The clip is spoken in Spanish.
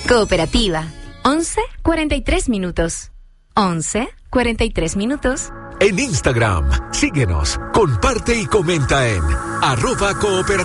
Cooperativa. 11:43 minutos. 11:43 minutos. En Instagram, síguenos, comparte y comenta en @cooperativa.